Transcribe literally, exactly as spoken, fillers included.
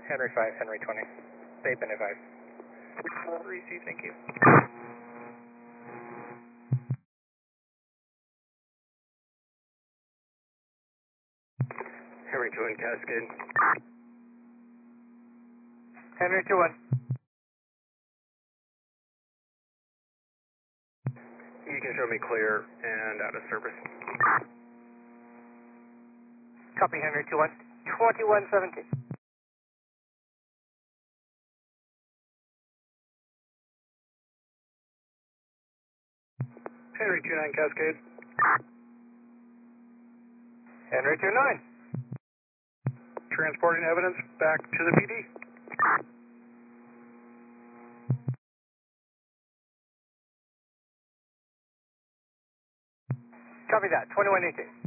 Henry five, Henry twenty. Bay Penny five. Receive, thank you. Henry two one Cascade. Henry two one. You can show me clear and out of service. Copy, Henry two one. twenty-one seventeen. Henry two nine Cascade. Henry two nine. Transporting evidence back to the P D. Copy that, twenty-one eighteen.